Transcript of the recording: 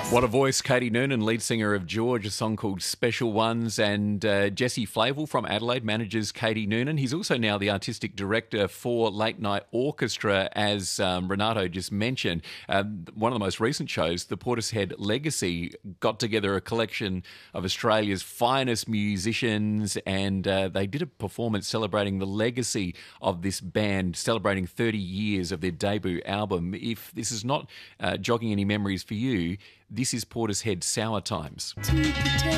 What a voice, Katie Noonan, lead singer of George, a song called Special Ones, and Jesse Flavel from Adelaide manages Katie Noonan. He's also now the artistic director for Late Night Orchestra, as Renato just mentioned. One of the most recent shows, the Portishead Legacy, got together a collection of Australia's finest musicians, and they did a performance celebrating the legacy of this band, celebrating 30 years of their debut album. If this is not jogging any memories for you, this is Portishead Sour Times.